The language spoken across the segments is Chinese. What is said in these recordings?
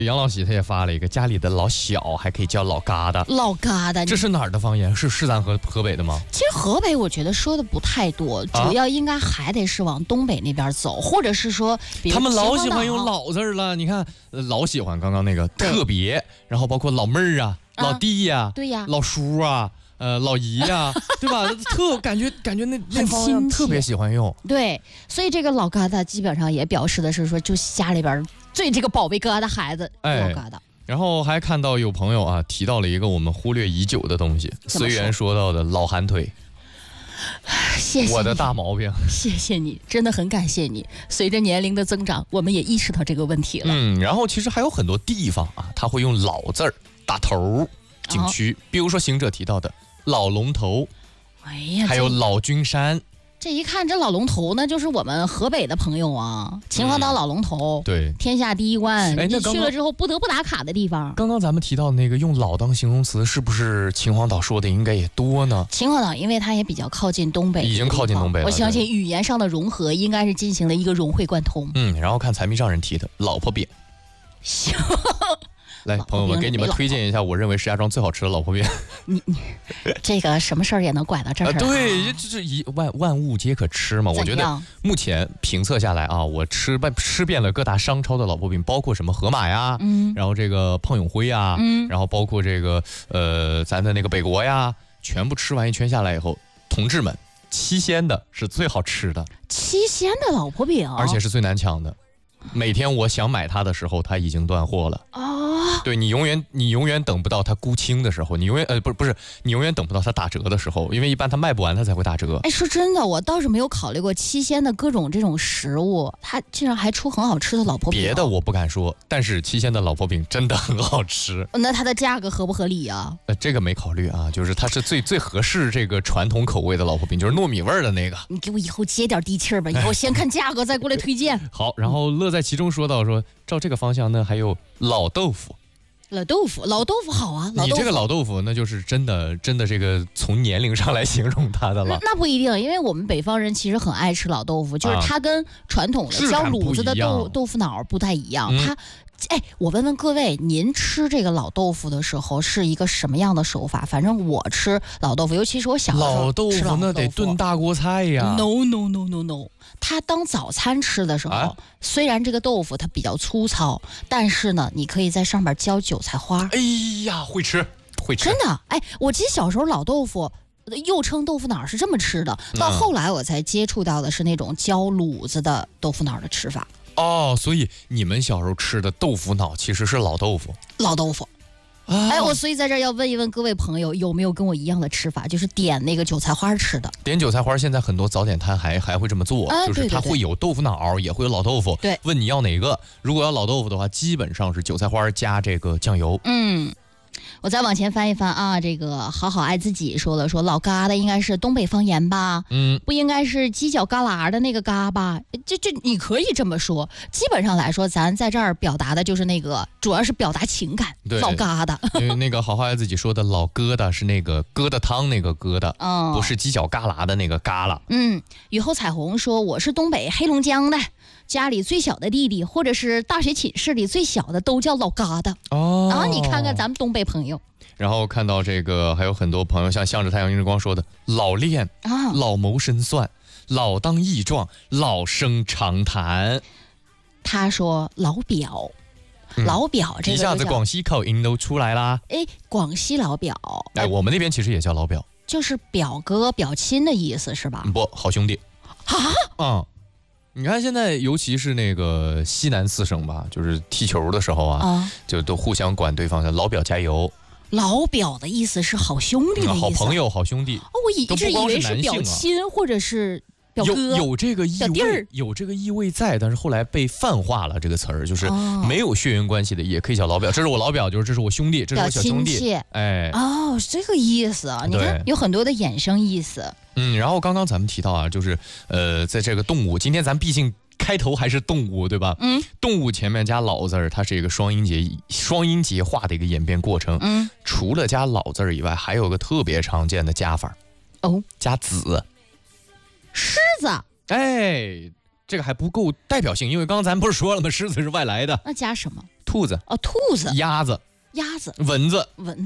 杨老喜他也发了一个，家里的老小还可以叫老疙瘩。 老疙瘩， 这是哪儿的方言？是咱河北的吗？ 其实河北我觉得说的不太多，主要应该还得是往东北那边走，或者是说，比如他们老喜欢用老字儿了。你看，老喜欢刚刚那个特别，然后包括老妹儿啊、老弟呀、 对呀、 老叔啊。老姨呀，对吧？感觉那方面特别喜欢用。 对，所以这个老疙瘩基本上也表示的是说，就家里边最这个宝贝疙瘩孩子，老疙瘩。 然后还看到有朋友啊提到了一个我们忽略已久的东西，随缘说到的老寒腿。 谢谢我的大毛病， 谢谢你，真的很感谢你。随着年龄的增长，我们也意识到这个问题了。 然后其实还有很多地方啊，他会用老字儿打头景区，比如说行者提到的老龙头， 哎呀， 还有老君山。 这一看，这老龙头呢，就是我们河北的朋友啊，秦皇岛老龙头， 对， 天下第一关，你去了之后不得不打卡的地方。 刚刚咱们提到那个用老当形容词，是不是秦皇岛说的应该也多呢？ 秦皇岛因为它也比较靠近东北， 已经靠近东北了， 我相信语言上的融合应该是进行了一个融会贯通。 然后看财迷上人提的老婆饼， 行。 来，朋友们，给你们推荐一下我认为石家庄最好吃的老婆饼。 你这个什么事儿也能拐到这儿对，这一万物皆可吃嘛。我觉得目前评测下来啊，我吃遍了各大商超的老婆饼，包括什么盒马呀，然后这个胖永辉呀，然后包括这个咱的那个北国呀，全部吃完一圈下来以后，同志们，七鲜的是最好吃的， 七鲜的老婆饼， 而且是最难抢的。每天我想买它的时候，它已经断货了。对，你永远等不到它沽清的时候，你永远你永远等不到它打折的时候，因为一般它卖不完它才会打折。 哎，说真的，我倒是没有考虑过七鲜的各种这种食物，它竟然还出很好吃的老婆饼。 别的我不敢说，但是七鲜的老婆饼真的很好吃。 那它的价格合不合理啊？ 这个没考虑啊，就是它是最合适这个传统口味的老婆饼，就是糯米味的那个。 你给我以后接点地气儿吧，以后先看价格再过来推荐。 好，然后乐在其中说到说，照这个方向呢，还有老豆腐。 老豆腐好啊！ 你这个老豆腐，那就是真的这个从年龄上来形容它的了。 那不一定，因为我们北方人其实很爱吃老豆腐，就是它跟传统的浇卤子的豆腐脑不太一样。我问问各位，您吃这个老豆腐的时候是一个什么样的手法？反正我吃老豆腐，尤其是我小时候老豆腐那得炖大锅菜呀。 No， 它当早餐吃的时候，虽然这个豆腐它比较粗糙，但是呢，你可以在上面浇韭菜花。 哎呀，会吃， 真的。我记得小时候老豆腐又称豆腐脑是这么吃的，到后来我才接触到的是那种浇卤子的豆腐脑的吃法。 所以你们小时候吃的豆腐脑其实是老豆腐。我所以在这儿要问一问各位朋友，有没有跟我一样的吃法，就是点那个韭菜花吃的？ 点韭菜花，现在很多早点摊还会这么做，就是它会有豆腐脑，也会有老豆腐。 对， 问你要哪个？如果要老豆腐的话，基本上是韭菜花加这个酱油。 我再往前翻一翻啊，这个好好爱自己说老疙瘩应该是东北方言吧？不应该是犄角旮旯的那个嘎吧？这你可以这么说。基本上来说，咱在这儿表达的就是那个，主要是表达情感。老疙瘩。 因为那个好好爱自己说的老疙瘩是那个疙瘩汤那个疙瘩，不是犄角旮旯的那个旮旯。 雨后彩虹说我是东北黑龙江的。家里最小的弟弟，或者是大学寝室里最小的，都叫老疙瘩。你看看咱们东北朋友。 然后看到这个，还有很多朋友像向着太阳映日光说的老练老谋深算，老当益壮，老生常谈。 他说老表，老表这个一下子广西口音都出来啦。 广西老表， 我们那边其实也叫老表， 就是表哥表亲的意思是吧？ 不，好兄弟你看现在尤其是那个西南四省吧，就是踢球的时候就都互相管对方的老表加油。 老表的意思是好兄弟的意思， 好朋友好兄弟。 我一直以为是表亲或者是表哥， 有这个意味，有这个意味在，但是后来被泛化了这个词儿，就是没有血缘关系的也可以叫老表。这是我老表，就是这是我兄弟，这是我小兄弟。 这个意思啊，你看有很多的衍生意思。 然后刚刚咱们提到就是在这个动物，今天咱毕竟开头还是动物，对吧？动物前面加老字儿，它是一个双音节化的一个演变过程。除了加老字儿以外，还有个特别常见的加法加子。 狮子。 这个还不够代表性，因为刚刚咱不是说了吗？狮子是外来的。 那加什么？ 兔子。 哦，兔子。 鸭子。蚊子。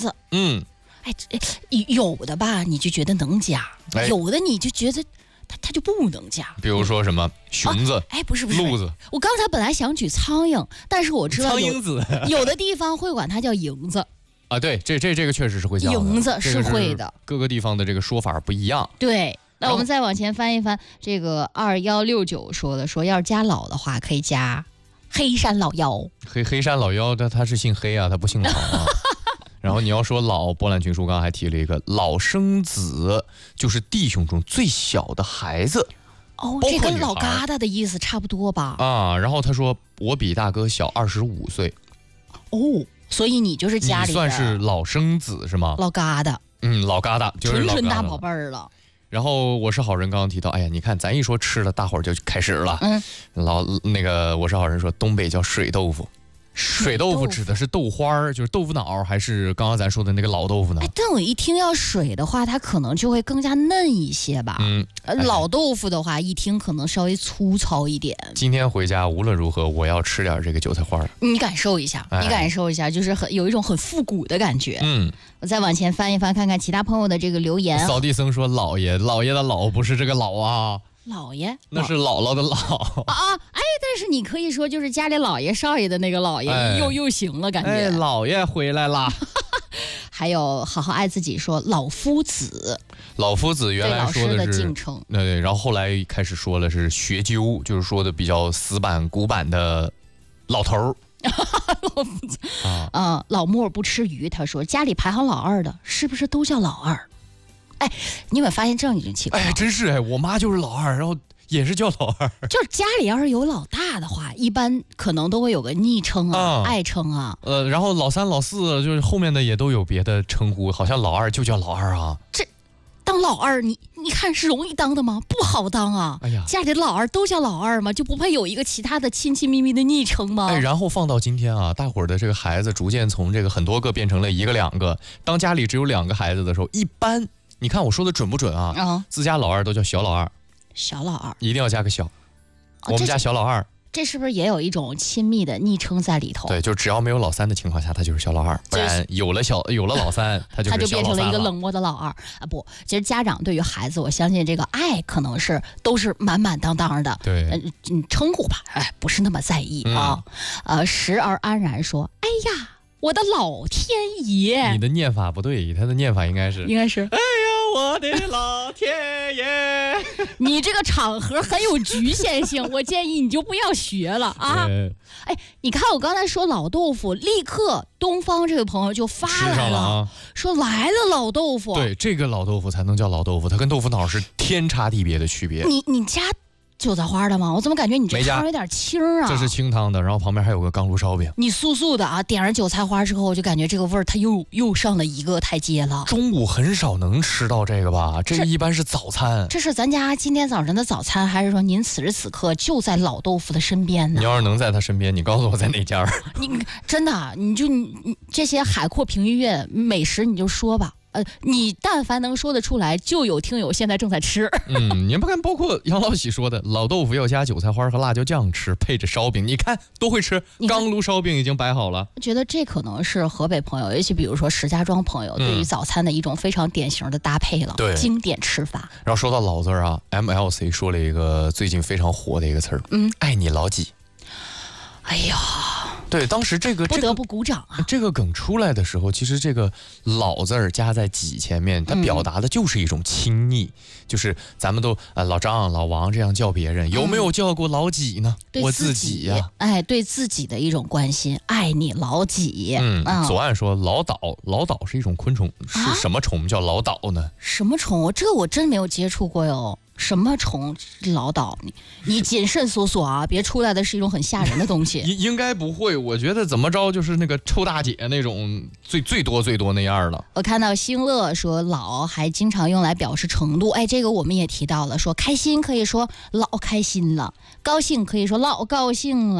有的吧，你就觉得能加；有的你就觉得它就不能加。 比如说什么熊子？ 不是鹿子。 我刚才本来想举苍蝇，但是我知道苍蝇子有的地方会管它叫蝇子。 啊，对，这个确实是会叫的。 蝇子是会的， 各个地方的这个说法不一样。 对，那我们再往前翻一翻，这个2169说要是加老的话，可以加黑山老妖。 黑山老妖，他是姓黑啊，他不姓老啊。然后你要说老，波澜群书刚刚还提了一个老生子，就是弟兄中最小的孩子。 哦，这跟老疙瘩的意思差不多吧？ 啊，然后他说我比大哥小25岁。 哦。所以你就是家里的， 你算是老生子是吗？ 老疙瘩， 老疙瘩，就是纯大宝贝儿了。 然后我是好人刚刚提到，哎呀，你看咱一说吃的，大伙儿就开始了。我是好人说，东北叫水豆腐。水豆腐指的是豆花，就是豆腐脑，还是刚刚咱说的那个老豆腐呢？ 但我一听要水的话，它可能就会更加嫩一些吧。老豆腐的话，一听可能稍微粗糙一点。 今天回家无论如何，我要吃点这个韭菜花。 你感受一下，就是有一种很复古的感觉。我再往前翻一翻，看看其他朋友的这个留言。 扫地僧说：“老爷的老不是这个老啊。” 老爷， 那是姥姥的姥但是你可以说就是家里老爷少爷的那个老爷，又行了，感觉。 老爷回来了。 还有好好爱自己说老夫子， 原来说的是敬称， 对，然后后来开始说了是学究，就是说的比较死板古板的老头儿。 老夫子老莫不吃鱼，他说家里排行老二的是不是都叫老二？你有没有发现这样一种情况？ 真是我妈就是老二，然后也是叫老二。 就是家里要是有老大的话，一般可能都会有个昵称爱称啊。 然后老三、老四，就是后面的也都有别的称呼，好像老二就叫老二啊。 这当老二，你看是容易当的吗？不好当啊！家里的老二都叫老二吗？就不配有一个其他的亲亲密密的昵称吗？ 然后放到今天啊，大伙儿的这个孩子逐渐从这个很多个变成了一个两个。当家里只有2个孩子的时候，一般。你看我说的准不准啊？自家老二都叫小老二，一定要加个小。我们家小老二， 这是不是也有一种亲密的昵称在里头？ 对，就只要没有老三的情况下，他就是小老二；不然有了老三，他就变成了一个冷漠的老二啊！不，其实家长对于孩子，我相信这个爱可能都是满满当当的。 对， 称呼吧，不是那么在意啊。时而安然说：“哎呀。”我的老天爷！ 你的念法不对，他的念法应该是哎呀， 我的老天爷！ 你这个场合很有局限性，我建议你就不要学了啊！你看我刚才说老豆腐，立刻东方这位朋友就发来了，说来了老豆腐。 对，这个老豆腐才能叫老豆腐，它跟豆腐脑是天差地别的区别。 你家韭菜花的吗？我怎么感觉你这汤有点清啊？ 这是清汤的，然后旁边还有个钢炉烧饼。 你素素的点上韭菜花之后，我就感觉这个味儿它又上了一个台阶了。 中午很少能吃到这个吧？这个一般是早餐。 这是咱家今天早晨的早餐，还是说您此时此刻就在老豆腐的身边呢？ 你要是能在他身边，你告诉我在哪家？ 你真的，你这些海阔凭鱼跃美食你就说吧。你但凡能说得出来，就有听友现在正在吃。 你不看，包括杨老喜说的，老豆腐要加韭菜花和辣椒酱吃，配着烧饼，你看都会吃。钢炉烧饼已经摆好了。 我觉得这可能是河北朋友，尤其比如说石家庄朋友，对于早餐的一种非常典型的搭配了， 对， 经典吃法。 然后说到老字啊 ，MLC 说了一个最近非常火的一个词儿，爱你老几。 哎呀。 对，当时这个不得不鼓掌啊！ 这个梗出来的时候，其实这个“老”字儿加在“己”前面，它表达的就是一种亲昵，就是咱们都老张、老王这样叫别人，有没有叫过老几呢？我自己呀， 对自己的一种关心，爱你老几。 左岸说老倒是一种昆虫，是什么虫叫老倒呢？ 什么虫？这我真没有接触过哟。什么虫老倒？你谨慎搜索啊，别出来的是一种很吓人的东西。 应该不会，我觉得怎么着就是那个臭大姐那种最多那样了。 我看到兴乐说老还经常用来表示程度，这个我们也提到了，说开心可以说老开心了，高兴可以说老高兴了，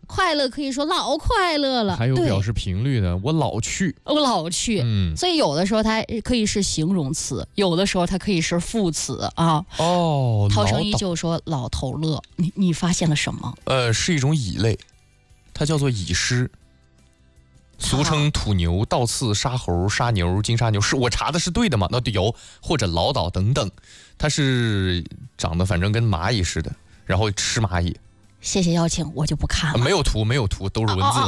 快乐可以说老快乐了。 还有表示频率的，我老去， 我老去。所以有的时候它可以是形容词，有的时候它可以是副词啊。陶成依就说老头乐，你发现了什么？ 是一种蚁类，它叫做蚁狮。俗称土牛、倒刺、沙猴、沙牛、金沙牛，是我查的是对的吗？那有，或者老倒等等，它是长得反正跟蚂蚁似的，然后吃蚂蚁。 谢谢邀请，我就不看了。 没有图，都是文字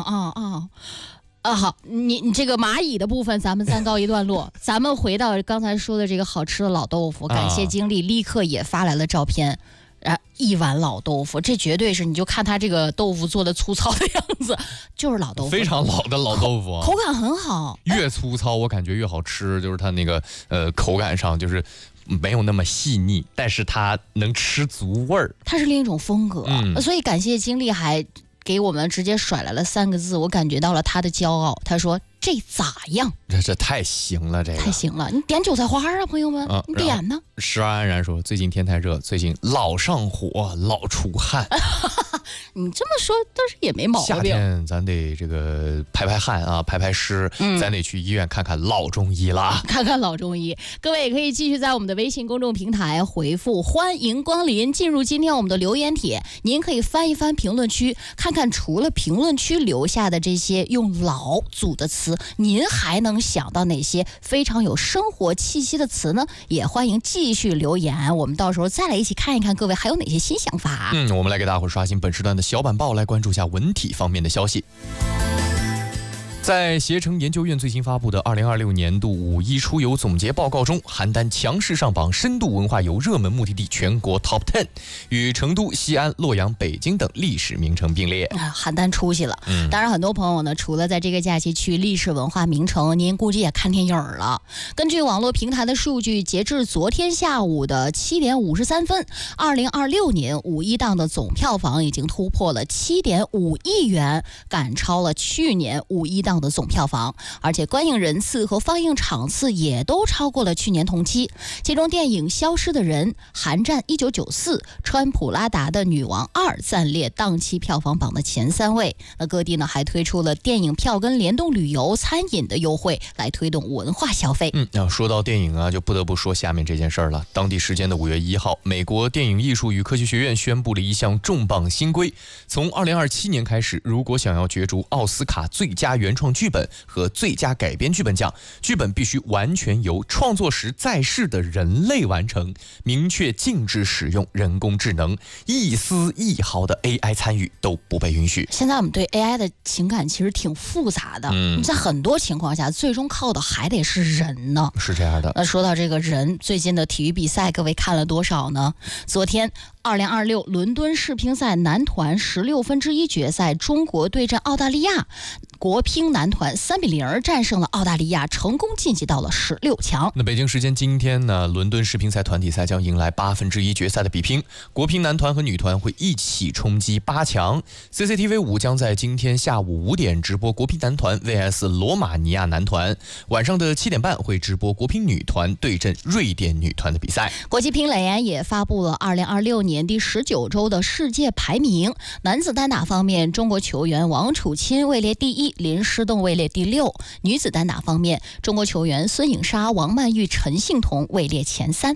好，你这个蚂蚁的部分咱们暂告一段落，咱们回到刚才说的这个好吃的老豆腐，感谢经历立刻也发来了照片。一碗老豆腐，这绝对是，你就看它这个豆腐做的粗糙的样子，就是老豆腐， 非常老的老豆腐， 口感很好。 越粗糙我感觉越好吃，就是它那个口感上就是没有那么细腻，但是它能吃足味儿。 它是另一种风格，所以感谢经历还给我们直接甩来了3个字，我感觉到了他的骄傲。他说：“这咋样？ 这太行了，这个太行了！你点韭菜花啊，朋友们，你点呢？” 时而安然说：“最近天太热，最近老上火，老出汗。” 你这么说倒是也没毛病。 夏天咱得这个排排汗啊，排排湿，咱得去医院看看老中医了。 看看老中医，各位也可以继续在我们的微信公众平台回复“欢迎光临”，进入今天我们的留言帖。您可以翻一翻评论区，看看除了评论区留下的这些用“老”组的词，您还能想到哪些非常有生活气息的词呢？也欢迎继续留言，我们到时候再来一起看一看各位还有哪些新想法。 我们来给大伙刷新本时段的小板报，来关注一下文体方面的消息。在携程研究院最新发布的2026年度5·1出游总结报告中，邯郸强势上榜深度文化游热门目的地全国 Top 10，与成都、西安、洛阳、北京等历史名城并列。 邯郸出息了。当然很多朋友呢，除了在这个假期去历史文化名城，您估计也看电影了。根据网络平台的数据，截至昨天下午的7点53分，2026年5·1档的总票房已经突破了7.5亿元，赶超了去年5·1档的总票房，而且观影人次和放映场次也都超过了去年同期。其中电影《消失的人》寒战1994，川普拉达的《女王2》暂列档期票房榜的前3位。那各地呢还推出了电影票跟联动旅游、餐饮的优惠，来推动文化消费。 说到电影啊，就不得不说下面这件事儿了。当地时间的5月1号，美国电影艺术与科学学院宣布了一项重磅新规，从2027年开始，如果想要角逐奥斯卡最佳原创剧本和最佳改编剧本奖，剧本必须完全由创作时在世的人类完成，明确禁止使用人工智能，一丝一毫的 AI 参与都不被允许。 现在我们对 AI 的情感其实挺复杂的，在很多情况下最终靠的还得是人呢。 是这样的。 那说到这个人，最近的体育比赛各位看了多少呢？昨天2026伦敦世乒赛男团16分之一决赛，中国对阵澳大利亚，国乒男团3-0战胜了澳大利亚，成功晋级到了16强。 那北京时间今天呢，伦敦世乒赛团体赛将迎来8分之一决赛的比拼，国乒男团和女团会一起冲击8强。CCTV5将在今天下午5点直播国乒男团 vs 罗马尼亚男团，晚上的7点半会直播国乒女团对阵瑞典女团的比赛。 国际乒联也发布了2026年第19周的世界排名，男子单打方面，中国球员王楚钦位列第1，林诗栋位列第6；女子单打方面，中国球员孙颖莎、王曼玉、陈幸同位列前3。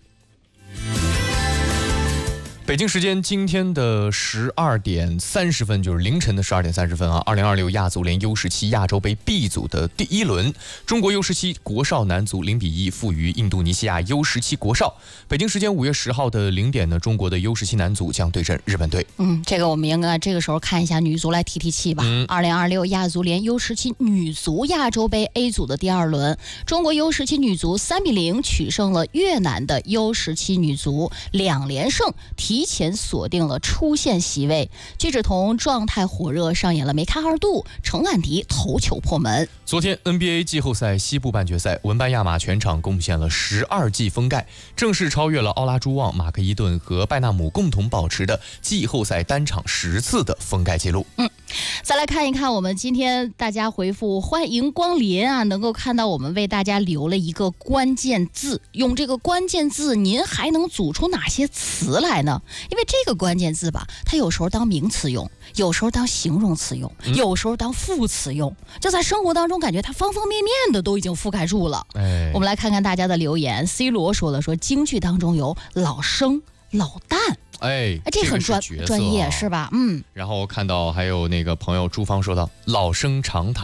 北京时间今天的12点30分，就是凌晨的12点30分啊！2026亚足联 U17 亚洲杯 B 组的第1轮，中国 U17 国少男足0-1负于印度尼西亚 U17 国少。北京时间5月10号的0点呢，中国的 U17 男足将对阵日本队。 这个我们应该这个时候看一下女足来提提气吧。2026亚足联 U17 女足亚洲杯 A 组的第2轮，中国 U17 女足3-0取胜了越南的 U17 女足，2连胜，提前锁定了出线席位。居止彤状态火热，上演了梅开2度，程瀚迪头球破门。 昨天 NBA 季后赛西部半决赛，文班亚马全场贡献了12记封盖，正式超越了奥拉朱旺、马克伊顿和拜纳姆共同保持的季后赛单场10次的封盖纪录。 再来看一看我们今天大家回复欢迎光临啊，能够看到我们为大家留了一个关键字，用这个关键字您还能组出哪些词来呢？因为这个关键字吧，它有时候当名词用，有时候当形容词用，有时候当副词用，就在生活当中感觉它方方面面的都已经覆盖住了。我们来看看大家的留言。 C 罗说了，说京剧当中有老生老旦，这很专业是吧？ 然后看到还有那个朋友朱芳说到老生常谈。